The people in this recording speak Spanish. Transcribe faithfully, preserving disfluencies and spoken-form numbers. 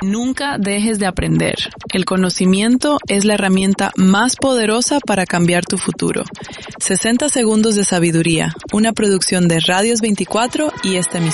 Nunca dejes de aprender. El conocimiento es la herramienta más poderosa para cambiar tu futuro. sesenta segundos de sabiduría, una producción de Radios veinticuatro y esta emisora.